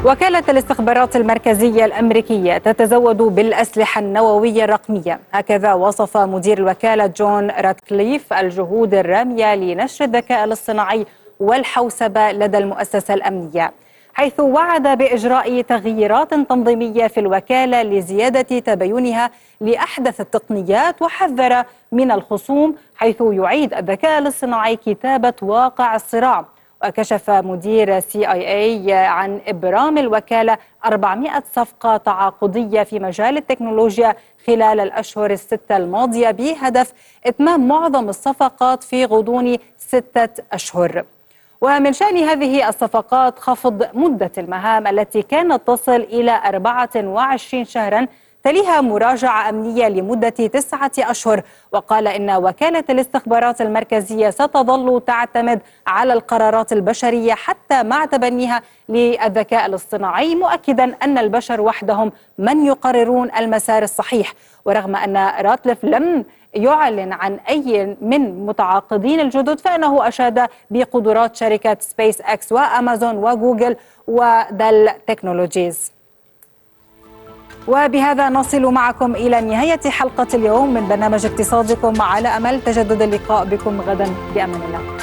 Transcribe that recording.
وكالة الاستخبارات المركزية الأمريكية تتزود بالأسلحة النووية الرقمية، هكذا وصف مدير الوكالة جون راتكليف الجهود الرامية لنشر الذكاء الاصطناعي والحوسبة لدى المؤسسة الأمنية، حيث وعد بإجراء تغييرات تنظيمية في الوكالة لزيادة تباينها لأحدث التقنيات، وحذر من الخصوم حيث يعيد الذكاء الاصطناعي كتابة واقع الصراع. وكشف مدير CIA عن إبرام الوكالة 400 صفقة تعاقدية في مجال التكنولوجيا خلال الأشهر الستة الماضية بهدف إتمام معظم الصفقات في غضون 6 أشهر. ومن شأن هذه الصفقات خفض مدة المهام التي كانت تصل إلى 24 شهراً، تليها مراجعة أمنية لمدة 9 أشهر. وقال إن وكالة الاستخبارات المركزية ستظل تعتمد على القرارات البشرية حتى مع تبنيها للذكاء الاصطناعي، مؤكدا أن البشر وحدهم من يقررون المسار الصحيح. ورغم أن راتلف لم يعلن عن أي من متعاقدين الجدد، فإنه أشاد بقدرات شركة سبيس اكس وأمازون وجوجل ودل تكنولوجيز. وبهذا نصل معكم إلى نهاية حلقة اليوم من برنامج اقتصادكم، على أمل تجدد اللقاء بكم غدا بأمان الله.